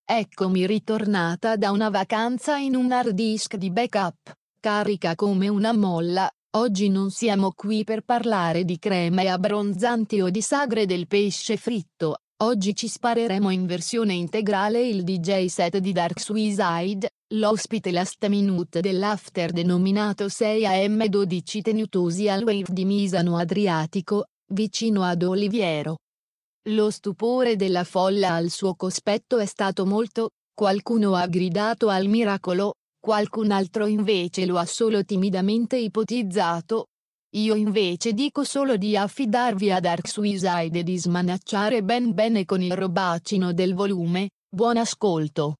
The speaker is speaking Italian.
Eccomi ritornata da una vacanza in un hard disk di backup, carica come una molla. Oggi non siamo qui per parlare di creme abbronzanti o di sagre del pesce fritto. Oggi ci spareremo in versione integrale il DJ set di Dark Suicide, l'ospite last minute dell'after denominato 6am 12 tenutosi al Wave di Misano Adriatico, vicino ad Oliviero. Lo stupore della folla al suo cospetto è stato molto, qualcuno ha gridato al miracolo, qualcun altro invece lo ha solo timidamente ipotizzato. Io invece dico solo di affidarvi a Dark Suicide e di smanacciare ben bene con il robacino del volume. Buon ascolto.